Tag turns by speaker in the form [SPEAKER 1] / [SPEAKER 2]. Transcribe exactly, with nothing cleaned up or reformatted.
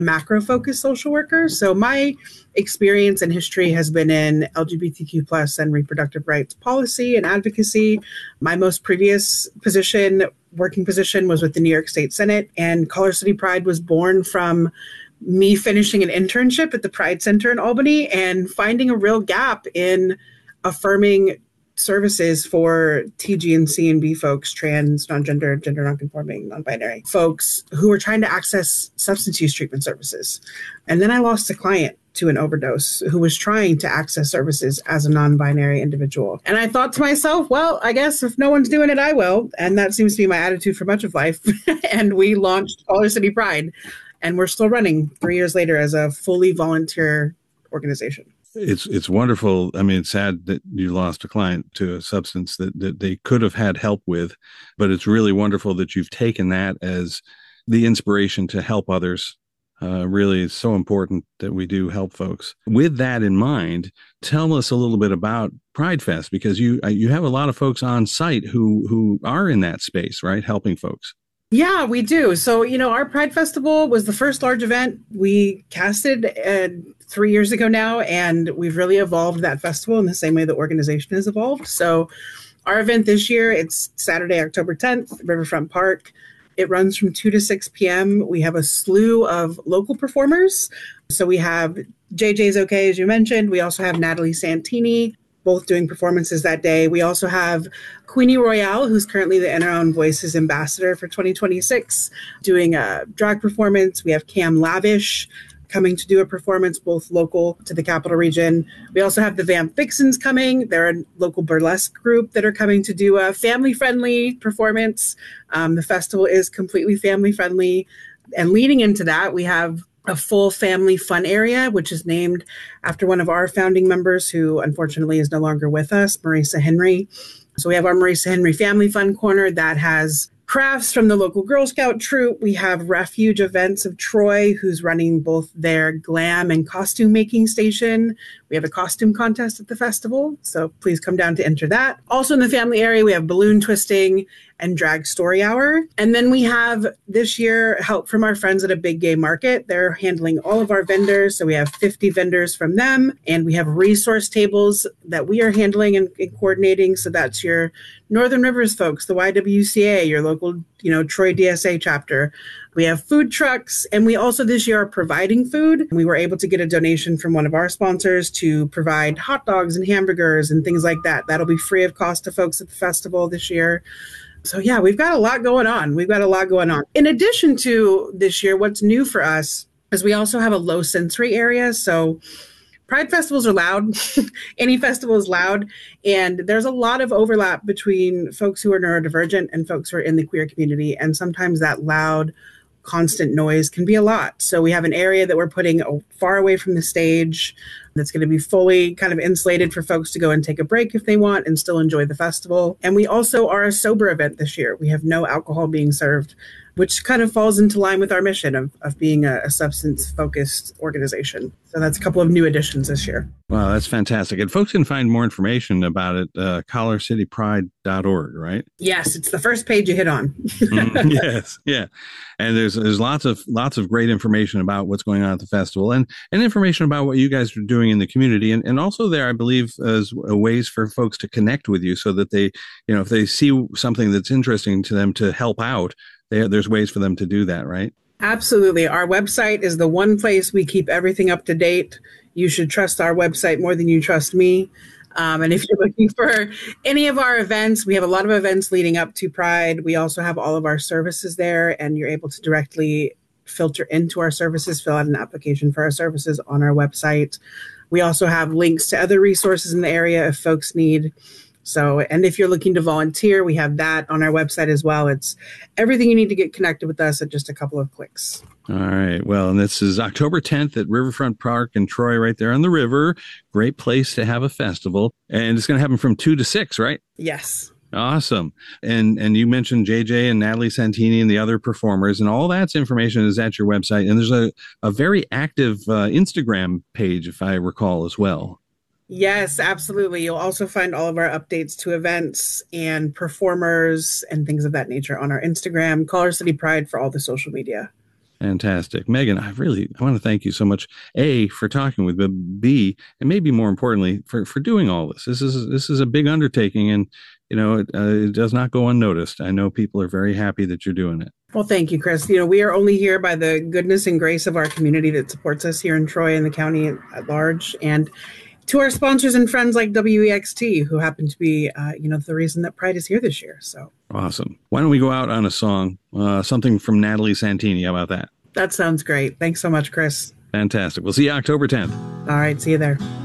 [SPEAKER 1] macro-focused social worker. So my experience and history has been in L G B T Q plus and reproductive rights policy and advocacy. My most previous position, working position, was with the New York State Senate, and Color City Pride was born from me finishing an internship at the Pride Center in Albany and finding a real gap in affirming services for T, G, and C and B folks, trans, non-gender, gender non-conforming, non-binary folks who were trying to access substance use treatment services. And then I lost a client to an overdose who was trying to access services as a non-binary individual. And I thought to myself, well, I guess if no one's doing it, I will. And that seems to be my attitude for much of life. And we launched Color City Pride, and we're still running three years later as a fully volunteer organization.
[SPEAKER 2] It's it's wonderful. I mean, it's sad that you lost a client to a substance that, that they could have had help with, but it's really wonderful that you've taken that as the inspiration to help others. Uh, really, it's so important that we do help folks. With that in mind, tell us a little bit about Pride Fest, because you you have a lot of folks on site who who are in that space, right, helping folks.
[SPEAKER 1] Yeah, we do. So, you know, our Pride Festival was the first large event we casted uh, three years ago now, and we've really evolved that festival in the same way the organization has evolved. So our event this year, it's Saturday, October tenth, Riverfront Park. It runs from two to six p.m. We have a slew of local performers. So we have J J's OK, as you mentioned. We also have Natalie Santini, both doing performances that day. We also have Queenie Royale, who's currently the In Our Own Voices ambassador for twenty twenty-six, doing a drag performance. We have Cam Lavish coming to do a performance, both local to the capital region. We also have the Vamp Vixens coming. They're a local burlesque group that are coming to do a family-friendly performance. Um, the festival is completely family-friendly. And leading into that, we have a full family fun area, which is named after one of our founding members who unfortunately is no longer with us, Marisa Henry. So we have our Marisa Henry Family Fun Corner that has crafts from the local Girl Scout troop. We have Refuge Events of Troy, who's running both their glam and costume making station. We have a costume contest at the festival, so please come down to enter that. Also in the family area, we have balloon twisting and drag story hour. And then we have this year help from our friends at A Big Gay Market. They're handling all of our vendors. So we have fifty vendors from them, and we have resource tables that we are handling and, and coordinating. So that's your Northern Rivers folks, the Y W C A, your local, you know, Troy D S A chapter. We have food trucks, and we also this year are providing food. We were able to get a donation from one of our sponsors to provide hot dogs and hamburgers and things like that. That'll be free of cost to folks at the festival this year. So yeah, we've got a lot going on. We've got a lot going on. In addition to this year, what's new for us is we also have a low sensory area. So Pride festivals are loud. Any festival is loud. And there's a lot of overlap between folks who are neurodivergent and folks who are in the queer community. And sometimes that loud, constant noise can be a lot. So we have an area that we're putting far away from the stage that's going to be fully kind of insulated for folks to go and take a break if they want and still enjoy the festival. And we also are a sober event this year. We have no alcohol being served, which kind of falls into line with our mission of, of being a, a substance-focused organization. So that's a couple of new additions this year.
[SPEAKER 2] Wow, that's fantastic. And folks can find more information about it, uh, color city pride dot org, right?
[SPEAKER 1] Yes, it's the first page you hit on.
[SPEAKER 2] mm, yes, yeah. And there's there's lots of lots of great information about what's going on at the festival, and, and information about what you guys are doing in the community. And, and also there, I believe, is ways for folks to connect with you so that they, you know, if they see something that's interesting to them to help out, they, there's ways for them to do that, right?
[SPEAKER 1] Absolutely. Our website is the one place we keep everything up to date. You should trust our website more than you trust me. Um, and if you're looking for any of our events, we have a lot of events leading up to Pride. We also have all of our services there, and you're able to directly filter into our services, fill out an application for our services on our website. We also have links to other resources in the area if folks need. So, and if you're looking to volunteer, we have that on our website as well. It's everything you need to get connected with us at just a couple of clicks.
[SPEAKER 2] All right. Well, and this is October tenth at Riverfront Park in Troy, right there on the river. Great place to have a festival. And it's going to happen from two to six, right?
[SPEAKER 1] Yes.
[SPEAKER 2] Awesome. And and you mentioned J J and Natalie Santini and the other performers, and all that's information is at your website. And there's a, a very active uh, Instagram page, if I recall, as well.
[SPEAKER 1] Yes, absolutely. You'll also find all of our updates to events and performers and things of that nature on our Instagram, Color City Pride for all the social media.
[SPEAKER 2] Fantastic. Megan, I really I want to thank you so much, A, for talking with me, B, and maybe more importantly, for, for doing all this. This is this is a big undertaking, and you know, it, uh, it does not go unnoticed. I know people are very happy that you're doing it.
[SPEAKER 1] Well, thank you, Chris. You know, we are only here by the goodness and grace of our community that supports us here in Troy and the county at large, and to our sponsors and friends like W E X T, who happen to be, uh, you know, the reason that Pride is here this year. So
[SPEAKER 2] awesome. Why don't we go out on a song, uh, something from Natalie Santini? How about that?
[SPEAKER 1] That sounds great. Thanks so much, Chris.
[SPEAKER 2] Fantastic. We'll see you October tenth.
[SPEAKER 1] All right. See you there.